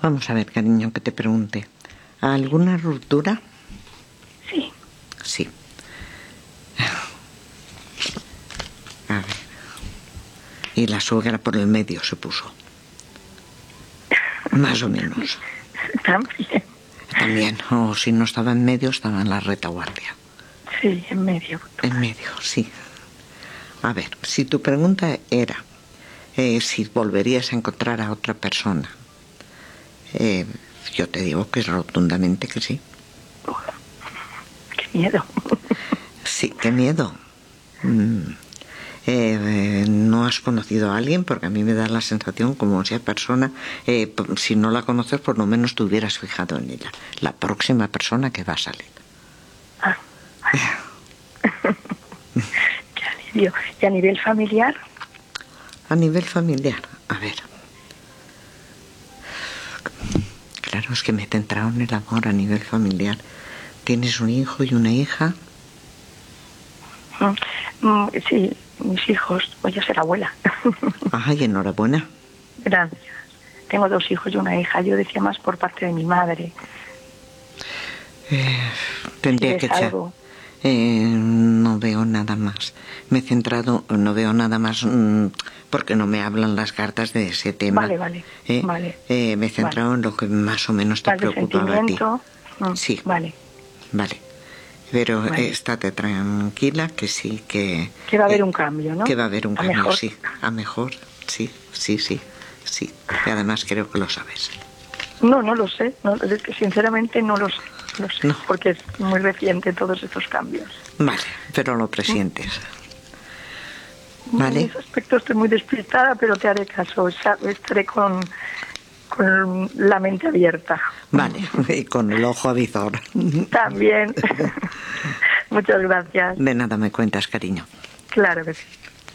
Vamos a ver, cariño, que te pregunte. ¿Alguna ruptura? Sí. Sí. A ver. Y la suegra por el medio se puso. Más o menos. También. O si no estaba en medio, estaba en la retaguardia. Sí, en medio. En medio, sí. A ver, si tu pregunta era si volverías a encontrar a otra persona, yo te digo que rotundamente que sí. Qué miedo. Sí, qué miedo. No has conocido a alguien, porque a mí me da la sensación como si esa persona, si no la conoces, por lo menos te hubieras fijado en ella. La próxima persona que va a salir. Qué alivio. ¿Y a nivel familiar? A nivel familiar, a ver. Claro, es que me he centrado en el amor a nivel familiar. ¿Tienes un hijo y una hija? Sí, mis hijos. Voy a ser abuela. Ay, enhorabuena. Gracias. Tengo 2 hijos y una hija. Yo decía más por parte de mi madre. Tendría que ser. No veo nada más. Me he centrado, no veo nada más porque no me hablan las cartas de ese tema. Vale. Me he centrado en lo que más o menos te preocupaba a ti. Sí. Vale. Pero estate tranquila que sí, que va a haber un cambio, ¿no? Que va a haber un cambio, mejor. sí. A mejor, sí. Y además creo que lo sabes. No lo sé. No, es que sinceramente no lo sé. No. Porque es muy reciente todos estos cambios. Vale, pero lo presientes. ¿Vale? En ese aspecto estoy muy despistada, pero te haré caso. Estaré con la mente abierta. Vale, y con el ojo avizor. También. Muchas gracias. De nada, me cuentas, cariño. Claro que sí.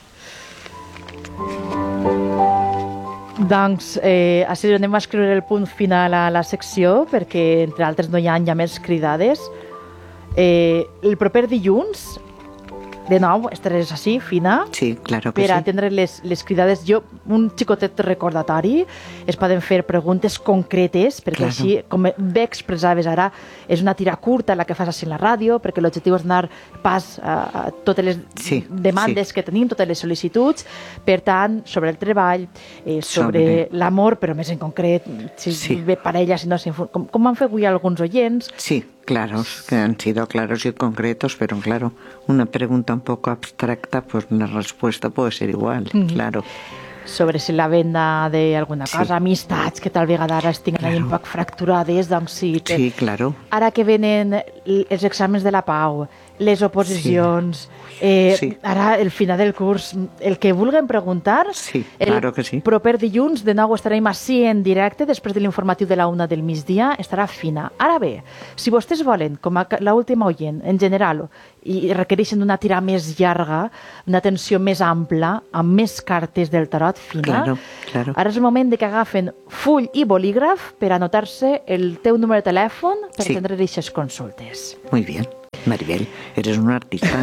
Doncs així anem a escriure el punt final a la secció perquè entre altres no hi ha ja més cridades. El proper dilluns de nou estaràs així, Fina, sí, claro que per sí, atendre les cridades. Un xicotet recordatori, es poden fer preguntes concretes, perquè claro, així, com bé expressaves ara, és una tira curta la que fas així en la ràdio, perquè l'objectiu és donar pas a totes les demandes que tenim, totes les sol·licituds, per tant, sobre el treball, sobre l'amor, però més en concret, si ve parella, si no, com han fet avui alguns oients. Sí, claro, que han sido claros y concretos, pero claro, una pregunta un poco abstracta, pues la respuesta puede ser igual, claro. Sobre si la venda d'alguna cosa, amistats que tal vegada ara estiguen ahí un poc fracturades, doncs sí. Sí, claro. Ara que venen els exàmens de la pau, les oposicions, ara el final del curs, el que vulguin preguntar, claro que sí. Proper dilluns de nou estarem així en directe, després de l'informatiu de la 1 del migdia, estarà Fina. Ara bé, si vostès volen, com l'última oient, en general, i requereixen una tira més llarga, una atenció més ampla, amb més cartes del tarot, Fina, claro. Ara és el moment de que agafen full i bolígraf per anotar-se el teu número de telèfon per atendre aquestes consultes. Muy bien. Maribel, eres una artista.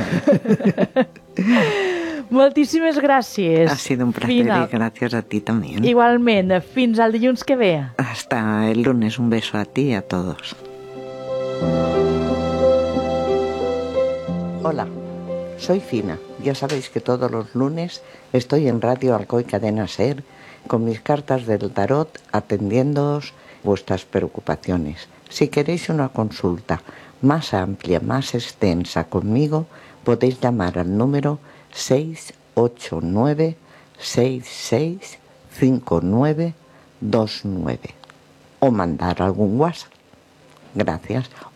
Moltíssimes gràcies. Ha sido un placer, Fina. Y gracias a ti también. Igualment, fins al dilluns que ve. Hasta el lunes, un beso a ti y a todos. Hola, soy Fina. Ya sabéis que todos los lunes estoy en Radio Alcoy Cadena Ser con mis cartas del tarot atendiéndoos vuestras preocupaciones. Si queréis una consulta más amplia, más extensa conmigo, podéis llamar al número 689-665929 o mandar algún WhatsApp. Gracias.